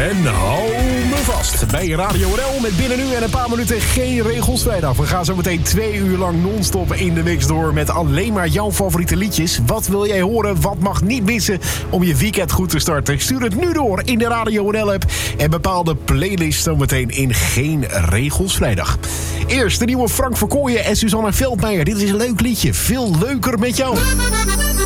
En hou me vast bij Radio NL met binnen nu en een paar minuten geen regels vrijdag. We gaan zo meteen 2 uur lang non-stop in de mix door met alleen maar jouw favoriete liedjes. Wat wil jij horen? Wat mag niet missen om je weekend goed te starten? Stuur het nu door in de Radio NL-app en bepaal de playlist zo meteen in Geen Regels Vrijdag. Eerst de nieuwe Frank Verkooyen en Suzanne Veldmeijer. Dit is een leuk liedje. Veel leuker met jou.